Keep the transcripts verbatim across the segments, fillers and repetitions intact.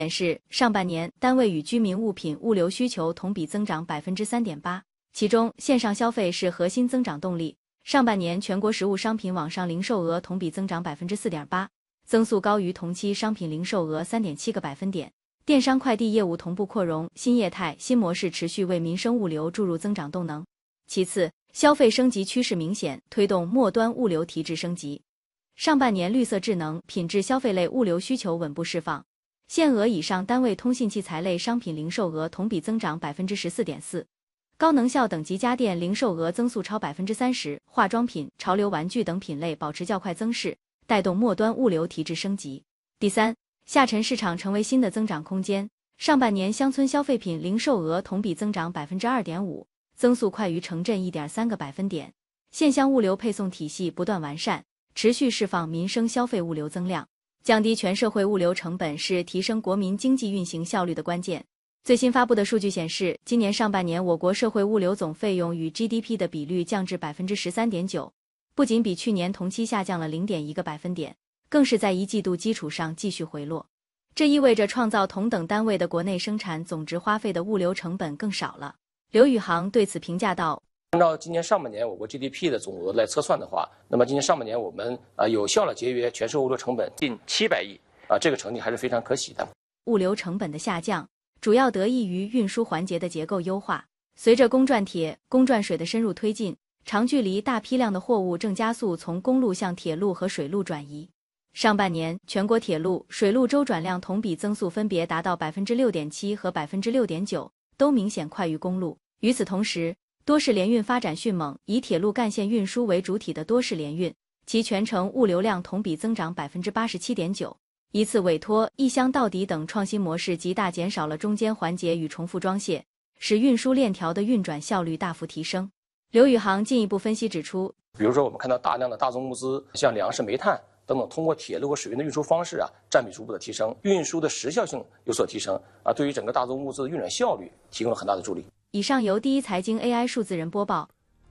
显示，上半年单位与居民物品物流需求同比增长 百分之三点八， 其中线上消费是核心增长动力。上半年全国实物商品网上零售额同比增长 百分之四点八， 增速高于同期商品零售额 三点七个百分点。电商快递业务同步扩容，新业态、新模式持续为民生物流注入增长动能。其次，消费升级趋势明显，推动末端物流提质升级。上半年绿色智能、品质消费类物流需求稳步释放，限额以上单位通信器材类商品零售额同比增长 百分之十四点四， 高能效等级家电零售额增速超 百分之三十， 化妆品、潮流玩具等品类保持较快增势，带动末端物流提质升级。第三，下沉市场成为新的增长空间。上半年乡村消费品零售额同比增长 百分之二点五， 增速快于城镇 一点三个百分点。县乡物流配送体系不断完善，持续释放民生消费物流增量。降低全社会物流成本是提升国民经济运行效率的关键。最新发布的数据显示，今年上半年我国社会物流总费用与 G D P 的比率降至 百分之十三点九， 不仅比去年同期下降了 零点一个百分点，更是在一季度基础上继续回落。这意味着创造同等单位的国内生产总值花费的物流成本更少了。刘宇航对此评价道： 按照今年上半年我国 G D P 的总额来测算的话，那么今年上半年我们啊有效的节约全社会物流成本近七百亿啊，这个成绩还是非常可喜的。 物流成本的下降主要得益于运输环节的结构优化。随着公转铁、公转水的深入推进，长距离大批量的货物正加速从公路向铁路和水路转移。上半年全国铁路、水路周转量同比增速分别达到 百分之六点七 和 百分之六点九， 都明显快于公路。与此同时，多式联运发展迅猛，以铁路干线运输为主体的多式联运，其全程物流量同比增长 百分之八十七点九， 一次委托、一箱到底等创新模式极大减少了中间环节与重复装卸，使运输链条的运转效率大幅提升。刘宇航进一步分析指出， 比如说我们看到大量的大宗物资，像粮食、煤炭等等，通过铁路和水运的运输方式啊，占比逐步的提升，运输的时效性有所提升啊，对于整个大宗物资的运转效率提供了很大的助力。 以上由第一财经 A I 数字人播报。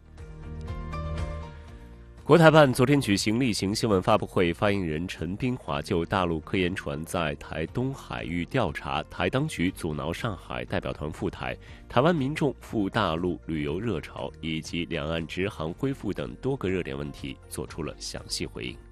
国台办昨天举行例行新闻发布会，发言人陈斌华就大陆科研船在台东海域调查、台当局阻挠上海代表团赴台、台湾民众赴大陆旅游热潮以及两岸直航恢复等多个热点问题做出了详细回应。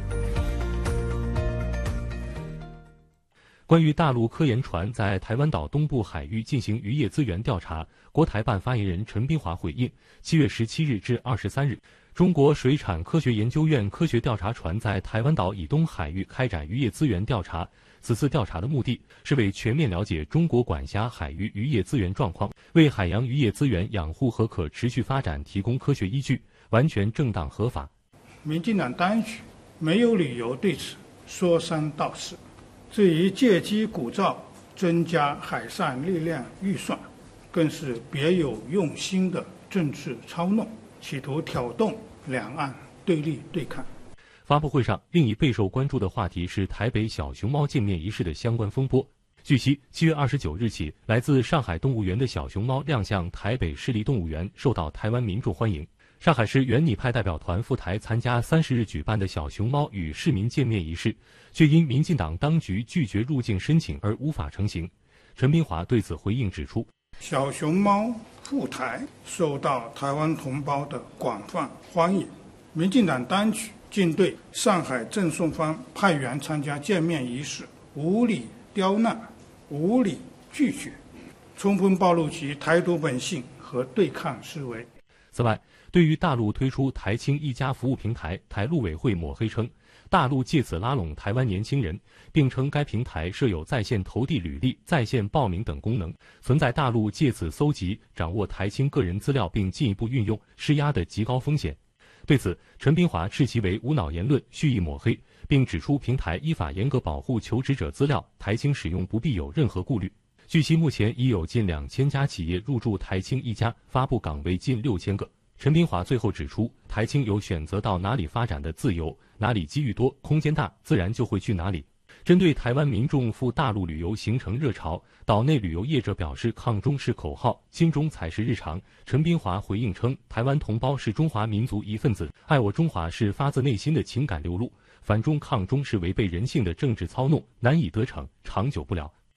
关于大陆科研船在台湾岛东部海域进行渔业资源调查，国台办发言人陈斌华回应：七月十七日至二十三日，中国水产科学研究院科学调查船在台湾岛以东海域开展渔业资源调查。此次调查的目的是为全面了解中国管辖海域渔业资源状况，为海洋渔业资源养护和可持续发展提供科学依据，完全正当合法。 民进党当局没有理由对此说三道四。至于借机鼓噪增加海上力量预算，更是别有用心的政治操弄，企图挑动两岸对立对抗。 发布会上，另一备受关注的话题是台北小熊猫见面仪式的相关风波。据悉，七月二十九日起，来自上海动物园的小熊猫亮相台北市立动物园，受到台湾民众欢迎。上海市原拟派代表团赴台参加三十日举办的小熊猫与市民见面仪式，却因民进党当局拒绝入境申请而无法成行。陈斌华对此回应指出， 小熊猫赴台受到台湾同胞的广泛欢迎，民进党当局竟对上海赠送方派员参加见面仪式无理刁难、无理拒绝，充分暴露其台独本性和对抗思维。 此外，对于大陆推出台青一家服务平台，台陆委会抹黑称，大陆借此拉拢台湾年轻人，并称该平台设有在线投递履历、在线报名等功能，存在大陆借此搜集、掌握台青个人资料并进一步运用、施压的极高风险。对此，陈斌华斥其为无脑言论、蓄意抹黑，并指出平台依法严格保护求职者资料，台青使用不必有任何顾虑。据悉，目前已有近两千家企业入驻台青一家，发布岗位近六千个。陈斌华最后指出，台青有选择到哪里发展的自由，哪里机遇多、空间大，自然就会去哪里。针对台湾民众赴大陆旅游形成热潮，岛内旅游业者表示抗中是口号，亲中才是日常。陈斌华回应称，台湾同胞是中华民族一份子，爱我中华是发自内心的情感流露，反中抗中是违背人性的政治操弄，难以得逞，长久不了。